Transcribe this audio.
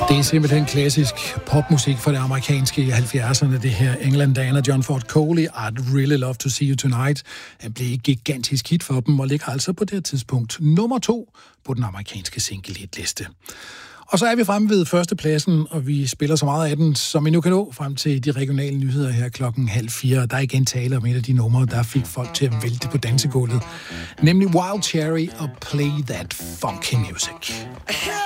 Det er simpelthen klassisk popmusik fra det amerikanske i 70'erne, det her England Diana John Ford Coley, I'd Really Love to See You Tonight. Han blev et gigantisk hit for dem og ligger altså på det her tidspunkt nummer 2 på den amerikanske single-hit-liste. Og så er vi fremme ved førstepladsen, og vi spiller så meget af den, som vi nu kan nå frem til de regionale nyheder her 3:30. Der er igen tale om et af de numre, der fik folk til at vælte på dansegulvet, nemlig Wild Cherry og Play That Funky Music.